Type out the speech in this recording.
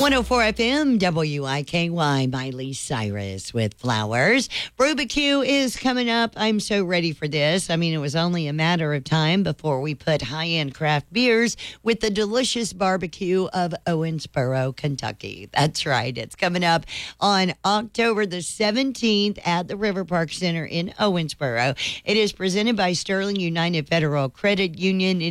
104 FM, WIKY, Miley Cyrus with Flowers. Barbecue is coming up. I'm so ready for this. I mean, it was only a matter of time before we put high-end craft beers with the delicious barbecue of Owensboro, Kentucky. That's right. It's coming up on October the 17th at the River Park Center in Owensboro. It is presented by Sterling United Federal Credit Union.